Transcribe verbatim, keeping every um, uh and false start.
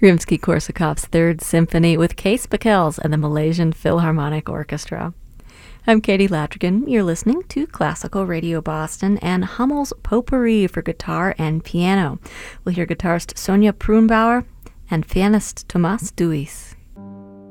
Rimsky-Korsakov's Third Symphony with Cees Bakkels and the Malaysian Philharmonic Orchestra. I'm Katie Latrigan. You're listening to Classical Radio Boston and Hummel's Potpourri for guitar and piano. We'll hear guitarist Sonja Pruhnbauer and pianist Thomas Duis.